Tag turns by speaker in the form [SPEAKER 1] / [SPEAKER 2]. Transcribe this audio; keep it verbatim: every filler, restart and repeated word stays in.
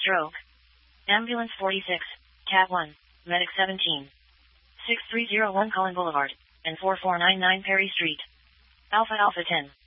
[SPEAKER 1] Stroke. Ambulance forty-six, Cat one, Medic seventeen. six three zero one Collin Boulevard, and four four nine nine Perry Street. Alpha Alpha ten.